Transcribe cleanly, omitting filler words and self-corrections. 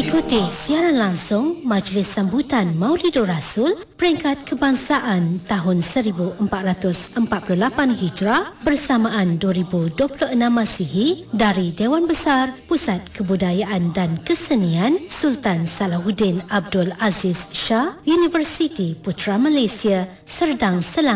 Ikuti siaran langsung Majlis Sambutan Maulidur Rasul Peringkat Kebangsaan tahun 1448 Hijrah bersamaan 2026 Masihi dari Dewan Besar Pusat Kebudayaan dan Kesenian Sultan Salahuddin Abdul Aziz Shah, Universiti Putra Malaysia, Serdang, Selangor.